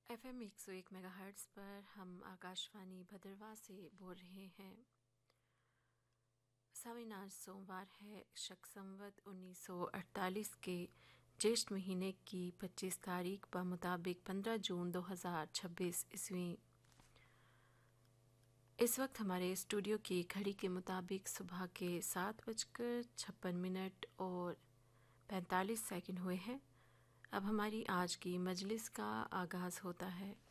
FM 101 megahertz पर हम आकाशवाणी भद्रवाह से बोल रहे हैं। सामीन, आज सोमवार है, शक संवत 1948 के ज्येष्ठ महीने की 25 तारीख पर मुताबिक 15 जून 2026 ईस्वी। इस वक्त हमारे स्टूडियो की घड़ी के मुताबिक सुबह के 7:56 और 45 सेकंड हुए हैं। अब हमारी आज की मजलिस का आगाज़ होता है।